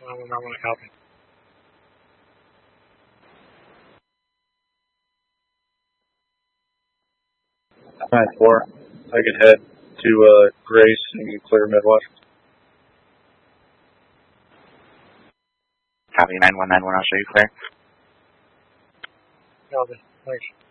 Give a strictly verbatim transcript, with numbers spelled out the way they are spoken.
I don't want to copy. nine four. I could head to uh, Grace and clear Midwest. Copy nine one nine one, I'll show you clear. Copy. Thanks.